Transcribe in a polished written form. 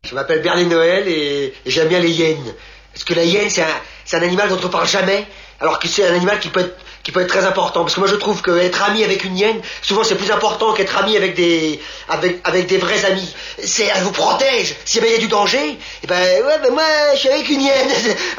Je m'appelle Berlin Noël et j'aime bien les hyènes. Parce que la hyène, c'est un animal dont on parle jamais, alors que c'est un animal qui peut être très important. Parce que moi je trouve qu'être ami avec une hyène, souvent c'est plus important qu'être ami avec des vrais amis. Elle vous protège. Si jamais il y a du danger, moi je suis avec une hyène.